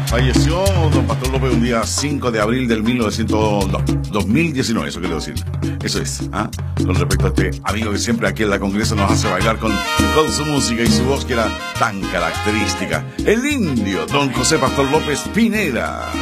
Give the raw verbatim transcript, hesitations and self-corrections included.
Falleció don Pastor López un día cinco de abril del mil novecientos, no, dos mil diecinueve, eso quiero decir. Eso es, ¿ah? Con respecto a este amigo que siempre aquí en la Congreso nos hace bailar con, con su música y su voz que era tan característica. El indio, don José Pastor López Pineda.